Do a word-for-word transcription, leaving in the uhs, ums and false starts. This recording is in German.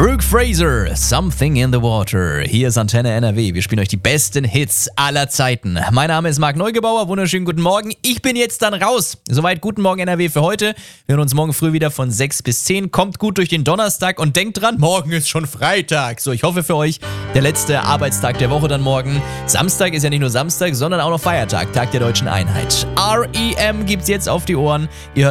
Brooke Fraser, Something in the Water. Hier ist Antenne N R W. Wir spielen euch die besten Hits aller Zeiten. Mein Name ist Marc Neugebauer. Wunderschönen guten Morgen. Ich bin jetzt dann raus. Soweit guten Morgen N R W für heute. Wir hören uns morgen früh wieder von sechs bis zehn. Kommt gut durch den Donnerstag und denkt dran, morgen ist schon Freitag. So, ich hoffe für euch, der letzte Arbeitstag der Woche dann morgen. Samstag ist ja nicht nur Samstag, sondern auch noch Feiertag, Tag der Deutschen Einheit. R E M gibt's jetzt auf die Ohren. Ihr hört